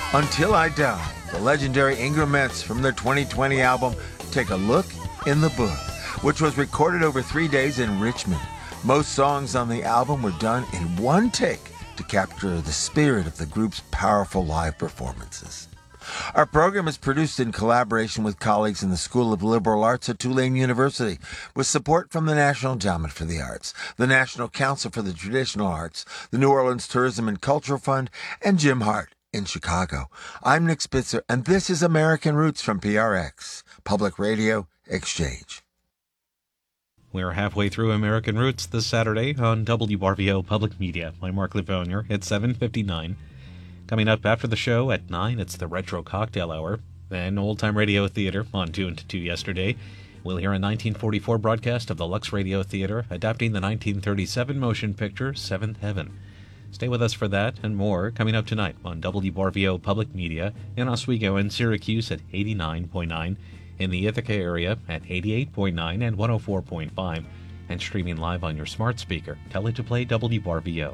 Until I Die, the legendary Ingram Mets from their 2020 album, Take a Look in the Book, which was recorded over 3 days in Richmond. Most songs on the album were done in one take to capture the spirit of the group's powerful live performances. Our program is produced in collaboration with colleagues in the School of Liberal Arts at Tulane University, with support from the National Endowment for the Arts, the National Council for the Traditional Arts, the New Orleans Tourism and Cultural Fund, and Jim Hart in Chicago. I'm Nick Spitzer, and this is American Roots from PRX, Public Radio Exchange. We're halfway through American Roots this Saturday on WRVO Public Media. I'm Mark Lavonia at 7:59. Coming up after the show at 9, it's the Retro Cocktail Hour. Then Old Time Radio Theater on 2 and 2 yesterday. We'll hear a 1944 broadcast of the Lux Radio Theater adapting the 1937 motion picture Seventh Heaven. Stay with us for that and more coming up tonight on WRVO Public Media in Oswego and Syracuse at 89.9, in the Ithaca area at 88.9 and 104.5, and streaming live on your smart speaker. Tell it to play WRVO.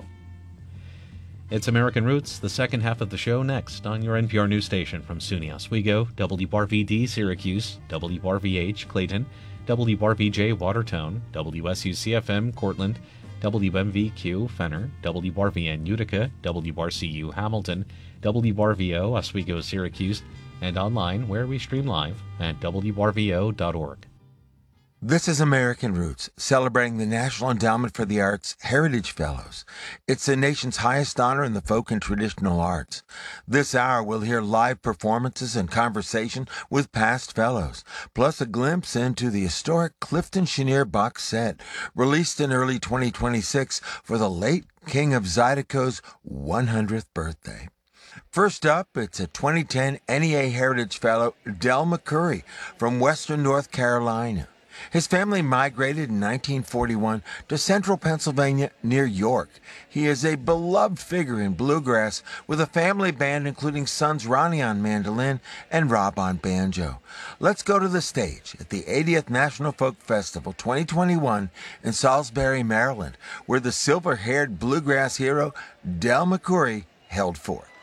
It's American Roots, the second half of the show, next on your NPR news station from SUNY Oswego, WRVD Syracuse, WRVH Clayton, WRVJ Watertown, WSUCFM Cortland, WMVQ Fenner, WRVN Utica, WRCU Hamilton, WRVO Oswego Syracuse, and online where we stream live at WRVO.org. This is American Roots, celebrating the National Endowment for the Arts Heritage Fellows. It's the nation's highest honor in the folk and traditional arts. This hour we'll hear live performances and conversation with past fellows, plus a glimpse into the historic Clifton Chenier box set, released in early 2026 for the late King of Zydeco's 100th birthday. First up, it's a 2010 NEA Heritage Fellow, Del McCoury, from Western North Carolina. His family migrated in 1941 to central Pennsylvania near York. He is a beloved figure in bluegrass with a family band including sons Ronnie on mandolin and Rob on banjo. Let's go to the stage at the 80th National Folk Festival 2021 in Salisbury, Maryland, where the silver-haired bluegrass hero Del McCoury held forth.